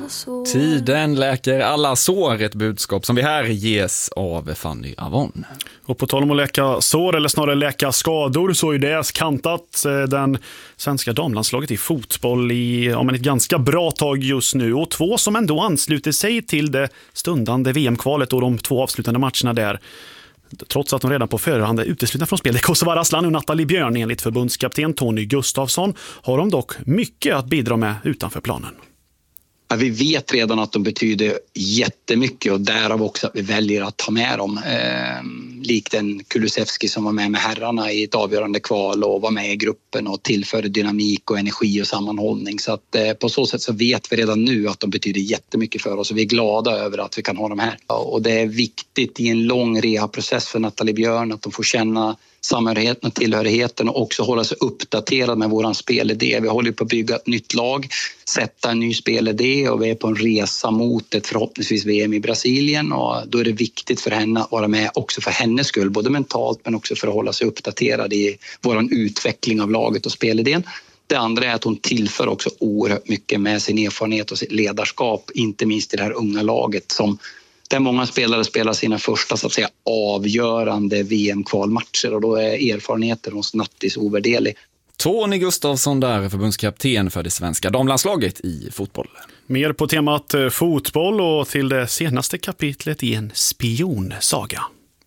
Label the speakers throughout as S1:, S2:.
S1: sår.
S2: Tiden läker alla sår, ett budskap som vi här ges av Fanny Avon.
S3: Och på tal om att läka sår, eller snarare läka skador, så är det kantat den svenska damlandslaget i fotboll i ett ganska bra tag just nu. Och två som ändå ansluter sig till det stundande VM-kvalet och de två avslutande matcherna där. Trots att de redan på förhand är uteslutna från spelet. Kosovare Aslan och Nathalie Björn, enligt förbundskapten Tony Gustafsson, har de dock mycket att bidra med utanför planen.
S4: Ja, vi vet redan att de betyder jättemycket och därav också att vi väljer att ta med dem. Likt en Kulusevski som var med herrarna i ett avgörande kval och var med i gruppen och tillförde dynamik och energi och sammanhållning. Så att på så sätt så vet vi redan nu att de betyder jättemycket för oss och vi är glada över att vi kan ha dem här. Och det är viktigt i en lång reha-process för Nathalie Björn att de får känna samhörigheten och tillhörigheten och också hålla sig uppdaterad med våran spelidé. Vi håller på att bygga ett nytt lag, sätta en ny spelidé och vi är på en resa mot ett förhoppningsvis VM i Brasilien och då är det viktigt för henne att vara med också för hennes skull, både mentalt men också för att hålla sig uppdaterad i våran utveckling av laget och spelidén. Det andra är att hon tillför också oerhört mycket med sin erfarenhet och sitt ledarskap, inte minst i det här unga laget som där många spelare spelar sina första så att säga avgörande VM-kvalmatcher och då är erfarenheten hos Nattis ovärderlig.
S2: Tony Gustafsson där, förbundskapten för det svenska damlandslaget i fotboll.
S3: Mer på temat fotboll och till det senaste kapitlet i en spionsaga.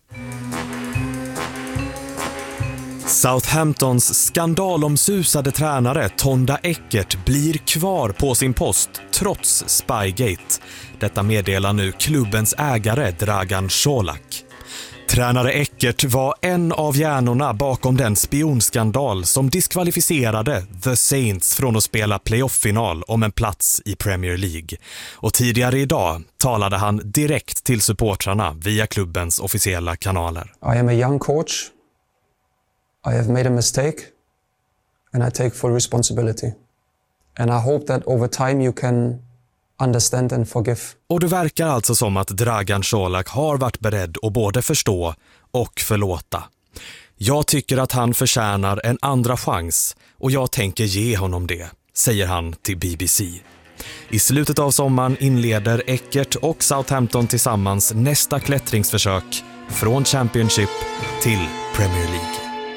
S5: Southamptons skandalomsusade tränare Tonda Eckert blir kvar på sin post trots Spygate. Detta meddelar nu klubbens ägare Dragan Čolak. Tränare Eckert var en av hjärnorna bakom den spionskandal som diskvalificerade The Saints från att spela playoff-final om en plats i Premier League. Och tidigare idag talade han direkt till supportrarna via klubbens officiella kanaler.
S6: I am a young coach. I have made a mistake and I take full responsibility. And I hope that over time you can understand and forgive.
S5: Och det verkar alltså som att Dragan Čolak har varit beredd att både förstå och förlåta. Jag tycker att han förtjänar en andra chans och jag tänker ge honom det, säger han till BBC. I slutet av sommaren inleder Eckert och Southampton tillsammans nästa klättringsförsök från Championship till Premier League.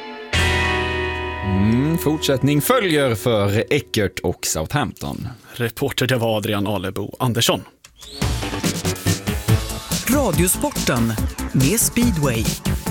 S2: Fortsättning följer för Eckert och Southampton.
S3: Reporter det var Adrian Alebo Andersson.
S7: Radiosporten med Speedway.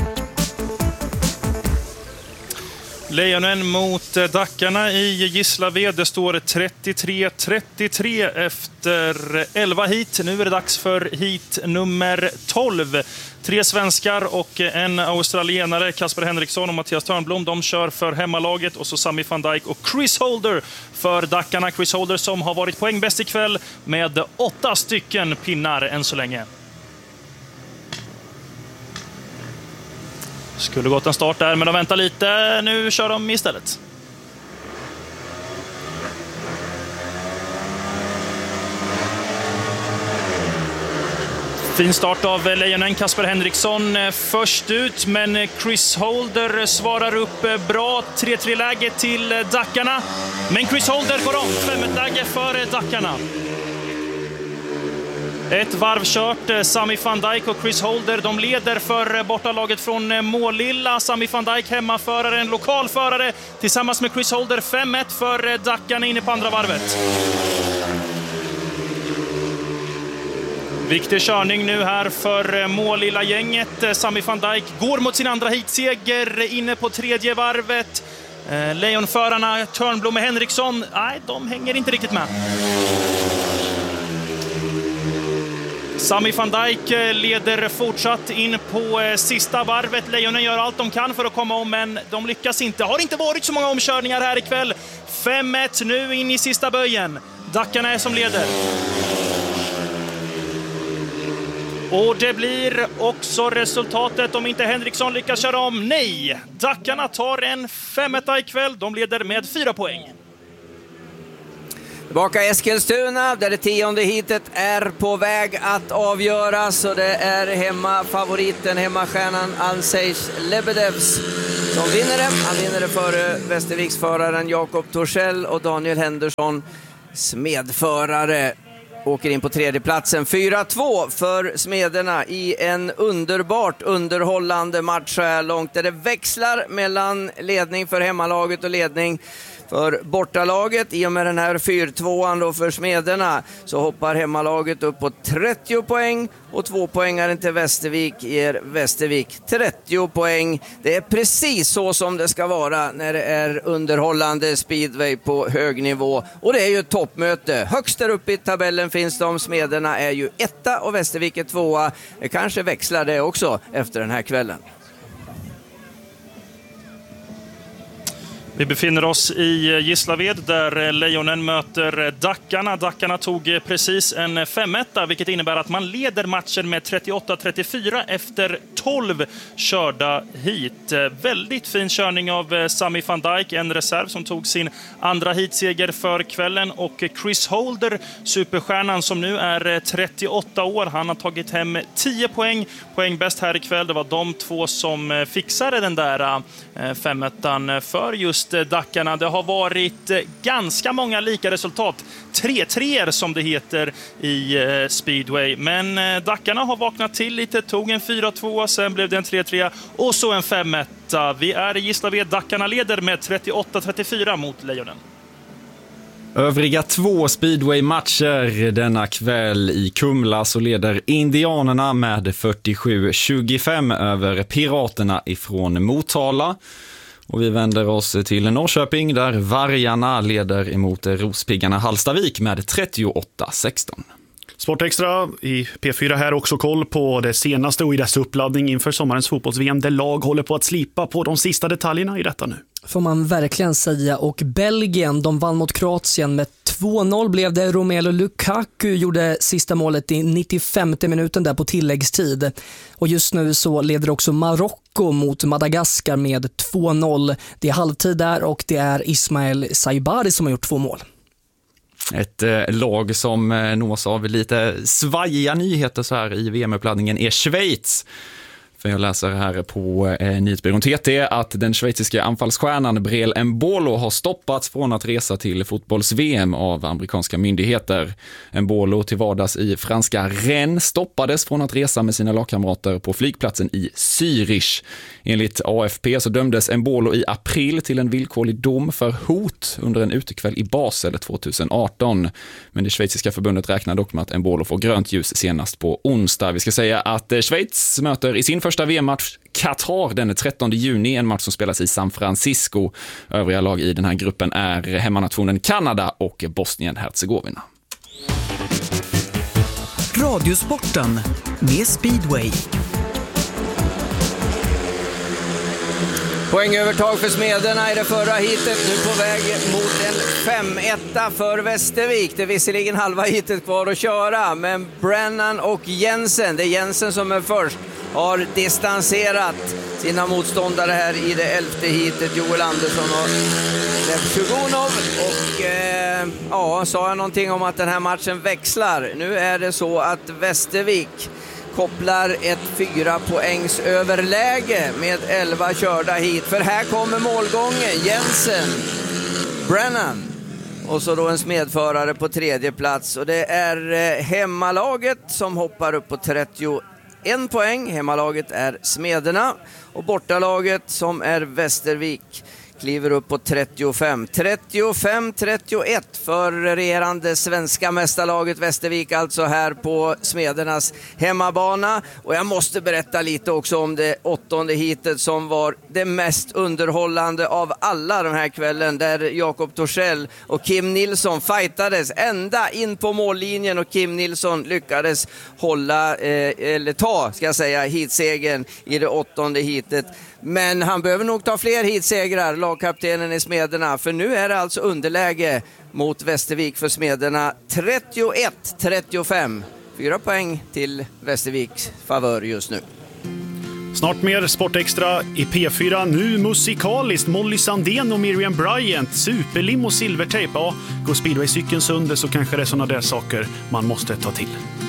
S8: Lejonen mot Dackarna i Gislaved. Det står 33-33 efter 11 hit. Nu är det dags för hit nummer 12. 3 svenskar och en australienare, Kasper Henriksson och Mattias Törnblom. De kör för hemmalaget och så Sami van Dijk och Chris Holder för Dackarna. Chris Holder som har varit poängbäst ikväll med 8 stycken pinnar än så länge. Skulle gått en start där, men de väntar lite. Nu kör de istället. Fin start av lejonen. Kasper Henriksson först ut, men Chris Holder svarar upp bra. 3-3-läge till Dackarna. Men Chris Holder går om. 5-1-läge för Dackarna. Ett varv kört. Sami van Dijk och Chris Holder, de leder för bortalaget från Målilla. Sami van Dijk hemmaförare, en lokalförare tillsammans med Chris Holder. 5-1 för Dackarna inne på andra varvet. Viktig körning nu här för Målilla-gänget. Sami van Dijk går mot sin andra hitseger inne på tredje varvet. Lejonförarna Törnblom och Henriksson, nej, de hänger inte riktigt med. Sami van Dijk leder fortsatt in på sista varvet. Lejonen gör allt de kan för att komma om, men de lyckas inte. Har inte varit så många omkörningar här ikväll. 5-1 nu in i sista böjen. Dackarna är som leder. Och det blir också resultatet om inte Henriksson lyckas köra om. Nej, Dackarna tar en 5-1 ikväll. De leder med 4 poäng.
S9: Tillbaka Eskilstuna där det 10:e hitet är på väg att avgöras. Och det är hemmafavoriten, hemmastjärnan Alsej Lebedevs som vinner det. Han vinner det före Västerviksföraren Jakob Torssell och Daniel Henderson, smedförare. åker in på tredje platsen. 4-2 för Smederna i en underbart underhållande match så här långt, där det växlar mellan ledning för hemmalaget och ledning för bortalaget. I och med den här 4-2an då för Smederna så hoppar hemmalaget upp på 30 poäng och 2-poängaren till Västervik ger Västervik 30 poäng. Det är precis så som det ska vara när det är underhållande speedway på hög nivå. Och det är ju ett toppmöte. Högst där uppe i tabellen finns de. Smederna är ju 1 och Västervik är 2. Det kanske växlar det också efter den här kvällen.
S8: Vi befinner oss i Gislaved där Lejonen möter Dackarna. Dackarna tog precis en 5-1, vilket innebär att man leder matchen med 38-34 efter 12 körda hit. Väldigt fin körning av Sami van Dijk, en reserv som tog sin andra hitseger för kvällen. Och Chris Holder, superstjärnan som nu är 38 år, han har tagit hem 10 poäng. Poängbäst här ikväll, det var de två som fixade den där 5-1 för just Dackarna. Det har varit ganska många lika resultat. 3-3 som det heter i speedway. Men Dackarna har vaknat till lite. Tog en 4-2, sen blev det en 3-3 och så en 5-1. Vi är i Gislaved. Dackarna leder med 38-34 mot Lejonen.
S2: Övriga 2 speedway-matcher denna kväll. I Kumla så leder Indianerna med 47-25 över Piraterna ifrån Motala. Och vi vänder oss till Norrköping där Vargarna leder emot Rospiggarna Hallstavik med 38-16.
S3: Sportextra i P4 här, också koll på det senaste och i dess uppladdning inför sommarens fotbolls-VM. Där lag håller på att slipa på de sista detaljerna i detta nu.
S1: Får man verkligen säga. Och Belgien, de vann mot Kroatien med 2-0 blev det. Romelu Lukaku gjorde sista målet i 95:e minuten där på tilläggstid. Och just nu så leder också Marocko mot Madagaskar med 2-0. Det är halvtid där och det är Ismail Saibari som har gjort 2 mål.
S2: Ett lag som nås av lite svajiga nyheter så här i VM-uppladdningen är Schweiz. För jag läser här på nyhetsbyrån TT att den schweiziska anfallsstjärnan Breel Embolo har stoppats från att resa till fotbolls-VM av amerikanska myndigheter. Embolo, till vardags i franska Rennes, stoppades från att resa med sina lagkamrater på flygplatsen i Zürich. Enligt AFP så dömdes Embolo i april till en villkorlig dom för hot under en utekväll i Basel 2018. Men det schweiziska förbundet räknar dock med att Embolo får grönt ljus senast på onsdag. Vi ska säga att Schweiz möter i sin första VM-match Qatar den 13 juni, en match som spelas i San Francisco. Övriga lag i den här gruppen är hemmanationen Kanada och Bosnien-Herzegovina.
S7: Radiosporten med Speedway.
S9: Poängövertag för Smederna i det förra hitet, nu på väg mot en 5-1 för Västervik. Det är visserligen halva hitet kvar att köra, men Brennan och Jensen, det är Jensen som är först, har distanserat sina motståndare här i det 11:e hitet. Joel Andersson och Lev Sjugonov. Och sa jag någonting om att den här matchen växlar. Nu är det så att Västervik kopplar ett 4-poängs överläge med 11 körda hit. För här kommer målgången. Jensen, Brennan och så då en smedförare på tredje plats. Och det är hemmalaget som hoppar upp på 31 poäng. Hemmalaget är Smederna och bortalaget som är Västervik kliver upp på 35. 35-31 för regerande svenska mästarlaget Västervik, alltså här på Smedernas hemmabana. Och jag måste berätta lite också om det 8:e hitet som var det mest underhållande av alla den här kvällen, där Jakob Torssell och Kim Nilsson fightades ända in på mållinjen och Kim Nilsson lyckades ta hitsegern i det 8:e hitet. Men han behöver nog ta fler hitsegrar, lagkaptenen i Smederna, för nu är det alltså underläge mot Västervik för Smederna. 31-35. 4 poäng till Västerviks favör just nu.
S3: Snart mer Sportextra i P4. Nu musikaliskt Molly Sandén och Miriam Bryant, superlim och silvertejp. Ja, går speedway-cykeln sönder så kanske det är sådana där saker man måste ta till.